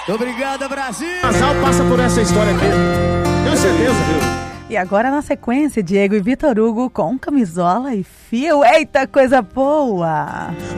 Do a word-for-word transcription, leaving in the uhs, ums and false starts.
Obrigado, Brasil! O casal passa por essa história aqui. Tenho certeza, viu? E agora na sequência, Diego e Vitor Hugo com camisola e fio. Eita, coisa boa!